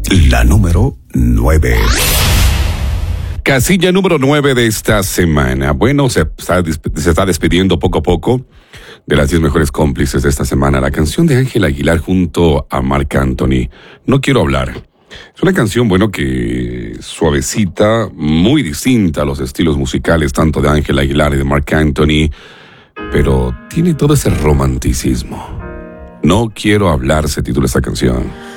La número 9. Casilla número 9 de esta semana. Bueno, se está despidiendo poco a poco de las 10 mejores cómplices de esta semana. La canción de Ángel Aguilar junto a Marc Anthony. No quiero hablar. Es una canción, bueno, que suavecita, muy distinta a los estilos musicales tanto de Ángel Aguilar y de Marc Anthony, pero tiene todo ese romanticismo. No quiero hablar, se titula esta canción.